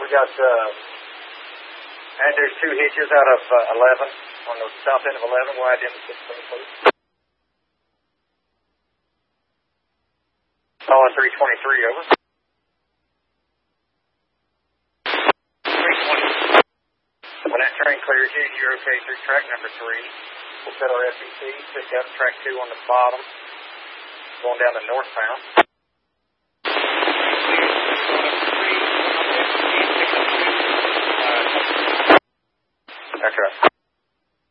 we got, and there's 2 hitches out of 11 on the south end of 11. We'll add in the 16, please. Solid 323, over. 320. When that train clears you, you're okay through track number 3. We'll set our FEC, pick up track 2 on the bottom, going down the northbound. That's right.